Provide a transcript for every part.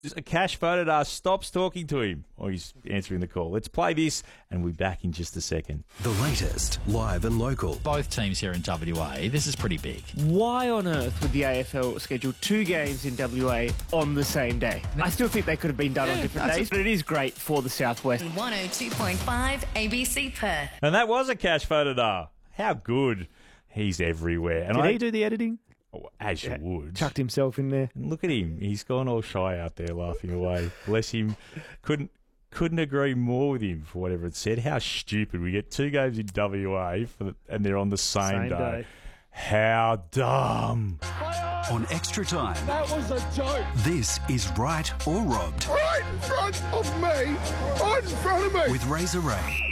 Cash Fotodar stops talking to him. Oh, he's answering the call. Let's play this, and we'll be back in just a second. The latest, live and local. Both teams here in WA, this is pretty big. Why on earth would the AFL schedule 2 games in WA on the same day? I still think they could have been done on different days, but it is great for the Southwest. 102.5 ABC Perth. And that was a Cash Fotodar. How good. He's everywhere. And Did he do the editing? Oh, as you would. Chucked himself in there. And look at him. He's gone all shy out there laughing away. Bless him. Couldn't agree more with him for whatever it said. How stupid. We get 2 games in WA and they're on the same day. How dumb. On Extra Time. That was a joke. This is Right or Robbed. Right in front of me. Right in front of me. With Razor Ray.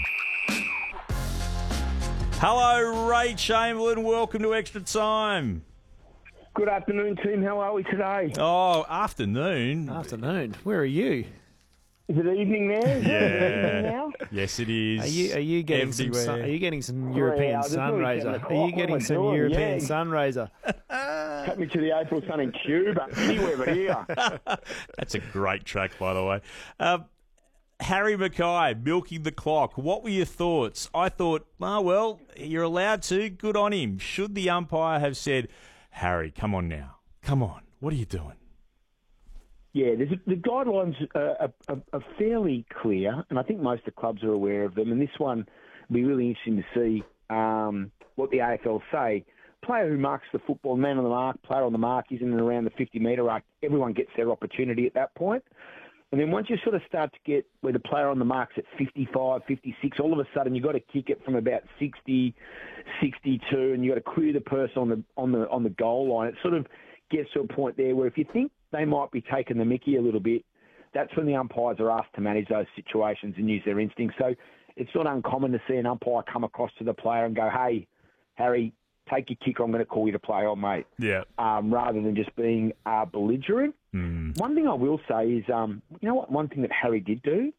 Hello, Ray Chamberlain. Welcome to Extra Time. Good afternoon, team. How are we today? Oh, afternoon. Afternoon. Where are you? Is it evening there? Is it evening now? Yes, it is. Are you getting some Everywhere. sun, Are you getting some European hours. sun It's razor? nearly 10 Are you o'clock. getting What am I some doing? European Yeah. sun razor? Take me to the April sun in Cuba. Anywhere but here. That's a great track, by the way. Harry Mackay, milking the clock. What were your thoughts? I thought, well, you're allowed to. Good on him. Should the umpire have said, Harry, come on now. Come on. What are you doing? Yeah, the guidelines are fairly clear, and I think most of the clubs are aware of them. And this one will be really interesting to see what the AFL say. Player who marks the football, man on the mark, player on the mark, is in and around the 50-metre arc. Everyone gets their opportunity at that point. And then once you sort of start to get where the player on the mark's at 55, 56, all of a sudden you've got to kick it from about 60, 62, and you've got to clear the person on the goal line. It sort of gets to a point there where if you think they might be taking the mickey a little bit, that's when the umpires are asked to manage those situations and use their instincts. So it's not uncommon to see an umpire come across to the player and go, hey, Harry, take your kicker, I'm going to call you to play on, mate. Yeah. Rather than just being belligerent. One thing I will say is, you know what, one thing that Harry did do?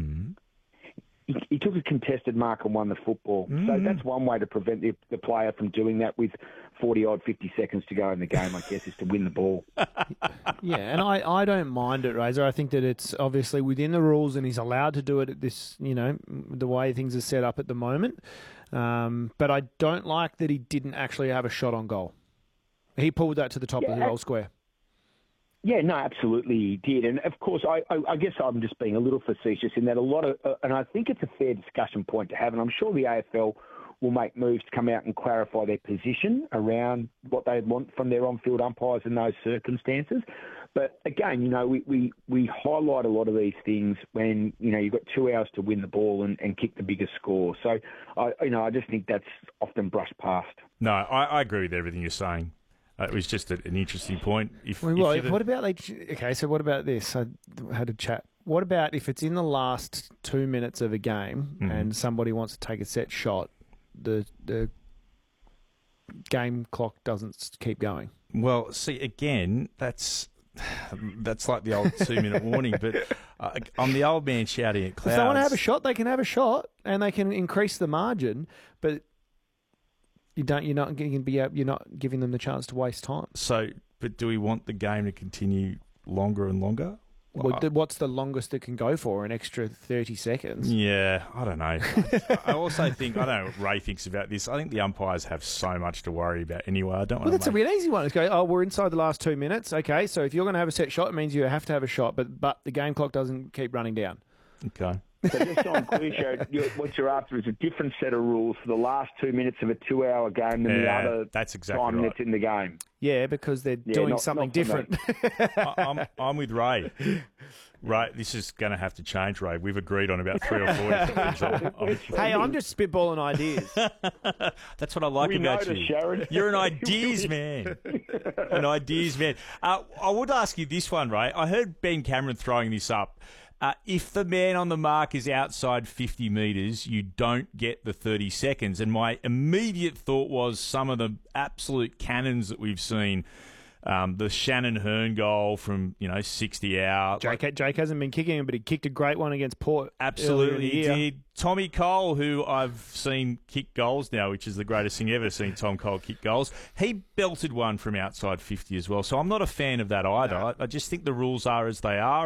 He took a contested mark and won the football. So that's one way to prevent the player from doing that with 40-odd, 50 seconds to go in the game, I guess, is to win the ball. Yeah, and I don't mind it, Razor. I think that it's obviously within the rules and he's allowed to do it at this, the way things are set up at the moment. But I don't like that he didn't actually have a shot on goal. He pulled that to the top of the goal square. Yeah, no, absolutely he did. And, of course, I guess I'm just being a little facetious in that a lot of and I think it's a fair discussion point to have, and I'm sure the AFL will make moves to come out and clarify their position around what they want from their on-field umpires in those circumstances. But, again, we highlight a lot of these things when, you've got 2 hours to win the ball and kick the biggest score. So, I just think that's often brushed past. No, I agree with everything you're saying. It was just an interesting point. What about so what about this? I had a chat. What about if it's in the last 2 minutes of a game and somebody wants to take a set shot, the game clock doesn't keep going? Well, see, again, that's like the old 2-minute warning. But I'm the old man shouting at clouds. If they want to have a shot, they can have a shot, and they can increase the margin. But you're not giving them the chance to waste time. So, but do we want the game to continue longer and longer? What's the longest it can go for? An extra 30 seconds? Yeah, I don't know. I also think, I don't know what Ray thinks about this. I think the umpires have so much to worry about anyway. I don't want that's a real easy one. It's go, we're inside the last 2 minutes. Okay, so if you're going to have a set shot, it means you have to have a shot, but the game clock doesn't keep running down. Okay. So just so I'm clear, what you're after is a different set of rules for the last 2 minutes of a 2-hour game than the other that's exactly time right. that's in the game. Yeah, because they're doing something different. I'm with Ray. Ray, this is going to have to change, Ray. We've agreed on about 3 or 4 things. Hey, I'm just spitballing ideas. That's what I like about you. Sharon. You're an ideas man. An ideas man. I would ask you this one, Ray. I heard Ben Cameron throwing this up. If the man on the mark is outside 50 metres, you don't get the 30 seconds. And my immediate thought was some of the absolute cannons that we've seen. The Shannon Hearn goal from 60 out. Jake hasn't been kicking him, but he kicked a great one against Port. Absolutely, he year. did. Tommy Cole, who I've seen kick goals now, which is the greatest thing ever, seeing Tom Cole kick goals. He belted one from outside 50 as well. So I'm not a fan of that either. I just think the rules are as they are.